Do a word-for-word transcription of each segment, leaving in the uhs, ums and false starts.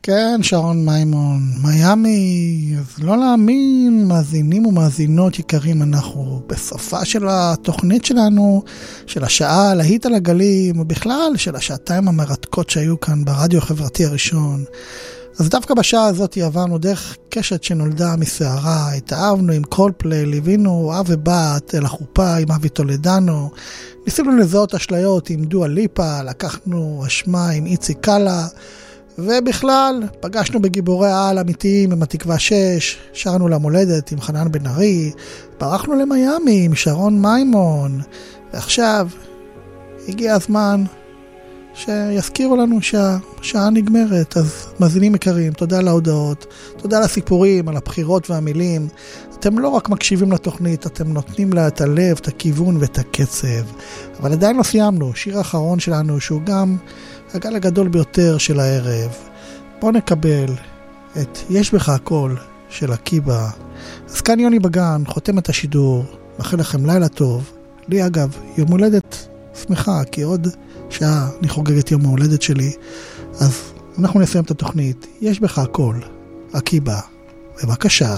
כן, שרון מימון, מיאמי, אז לא להאמין, מאזינים ומאזינות יקרים, אנחנו בסופה של התוכנית שלנו, של השעה להיט על הגלים, ובכלל של השעתיים המרתקות שהיו כאן ברדיו החברתי הראשון. אז דווקא בשעה הזאת עברנו דרך קשת שנולדה מסערה, התאהבנו עם קולפליי, ליווינו אב ובת אל החופה עם אבי טולדנו, ניסינו לזהות אשליות עם דואה ליפה, לקחנו אשמה עם איצי קאלה, ובכלל פגשנו בגיבורי העל אמיתיים עם התקווה שש, שרנו למולדת עם חנן בן ארי, ברחנו למיאמי עם שרון מימון, ועכשיו הגיע הזמן שיזכירו לנו שהשעה נגמרת. אז מאזינים יקרים, תודה על ההודעות, תודה על הסיפורים, על הבחירות והמילים. אתם לא רק מקשיבים לתוכנית, אתם נותנים לה את הלב, את הכיוון ואת הקצב. אבל עדיין לא סיימנו, שיר האחרון שלנו שהוא גם הגל הגדול ביותר של הערב. בואו נקבל את יש בך הכל של עקיבא. אז כאן יוני בגן, חותם את השידור, מאחל לכם לילה טוב. לי אגב, יום הולדת שמחה, כי עוד שעה אני חוגג את יום ההולדת שלי. אז אנחנו נסיים את התוכנית. יש בך הכל, עקיבא. בבקשה.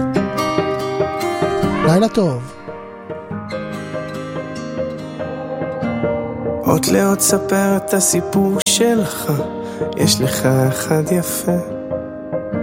לילה טוב. עוד לעוד ספר את הסיפור שלך, יש לך אחד יפה